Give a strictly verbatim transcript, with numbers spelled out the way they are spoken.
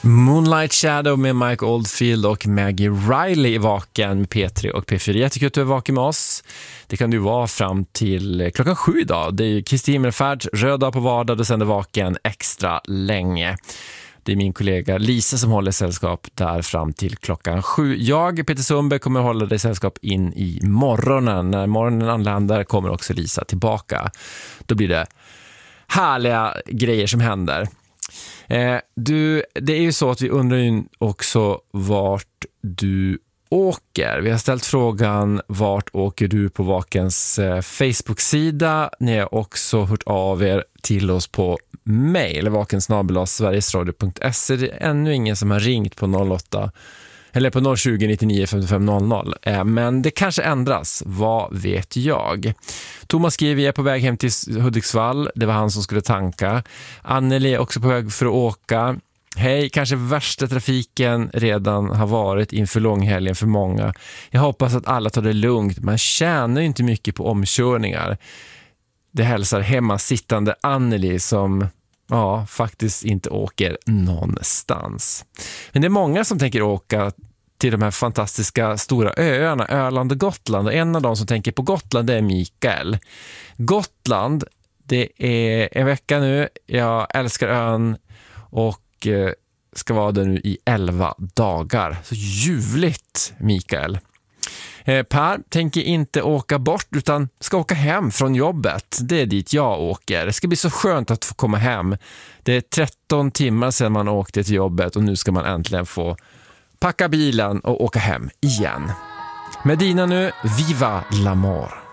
Moonlight Shadow med Mike Oldfield och Maggie Riley i Vaken med P tre och P fyra. Jättekul att du är vaken med oss. Det kan du vara fram till klockan sju idag. Det är ju Kristi Himmelfärd, röd dag på vardag och sänder Vaken extra länge. Det är min kollega Lisa som håller sällskap där fram till klockan sju. Jag, Peter Sundberg, kommer hålla dig sällskap in i morgonen. När morgonen anländer kommer också Lisa tillbaka. Då blir det härliga grejer som händer. Eh, du, det är ju så att vi undrar ju också vart du åker. Vi har ställt frågan vart åker du på Vakens eh, Facebook-sida. Ni har också hört av er till oss på mail, vaken snabel-a sverigesradio punkt se. Det är ännu ingen som har ringt på noll åtta eller på noll tjugo nittionio femtiofem noll noll. Eh, men det kanske ändras, vad vet jag. Thomas skriver, jag är på väg hem till Hudiksvall. Det var han som skulle tanka. Anneli är också på väg för att åka. Hej, kanske värsta trafiken redan har varit inför långhelgen för många. Jag hoppas att alla tar det lugnt. Man tjänar ju inte mycket på omkörningar. Det hälsar hemma sittande Anneli som ja, faktiskt inte åker någonstans. Men det är många som tänker åka till de här fantastiska stora öarna, Öland och Gotland. Och en av dem som tänker på Gotland är Mikael. Gotland, det är en vecka nu. Jag älskar ön och ska vara där nu i elva dagar. Så ljuvligt, Mikael. Per tänker inte åka bort utan ska åka hem från jobbet. Det är dit jag åker. Det ska bli så skönt att få komma hem. Det är tretton timmar sedan man åkte till jobbet och nu ska man äntligen få packa bilen och åka hem igen. Medina nu, viva l'amour!